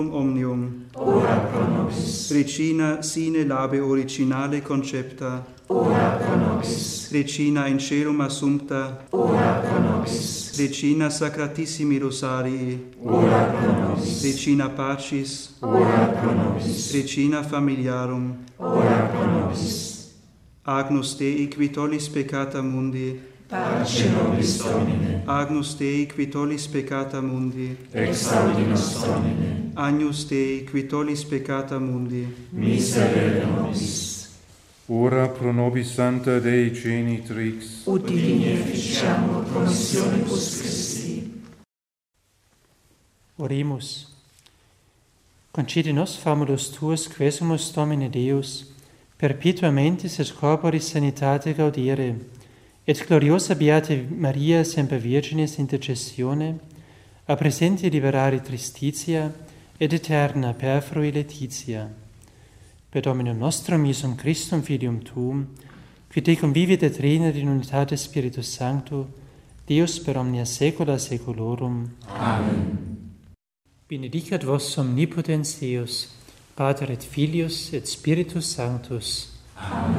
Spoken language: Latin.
omnium, ora pro nobis. Regina sine labe originale concepta, ora pro nobis. Regina in caelum assumpta, ora pro nobis. Regina sacratissimi rosarii, ora pro nobis. Regina pacis, ora pro nobis. Regina familiarum, ora pro nobis. Agnus Dei qui tollis peccata mundi, Pace nobis Domine. Agnus Dei qui tollis peccata mundi, Exaudi nos Domine. Agnus Dei qui tollis peccata mundi, Miserere nobis. Ora pro nobis Sancta Dei Genitrix, Ut digne efficiamur promissionibus Christi. Oremus. Concedi nos famulus tuus, quesumus Domine Deus, perpetuamentis et corporis sanitate gaudere, et gloriosa Beata Maria semper Virginis intercessione, a presenti liberare tristitia, et eterna perfrui laetitia. Per Dominum nostrum Iesum Christum Filium Tuum, qui te convivit et regnat in unitate Spiritus Sancto, Deus per omnia saecula saeculorum. Amen. Benedicat vos omnipotens Deus, Pater et Filius et Spiritus Sanctus. Amen.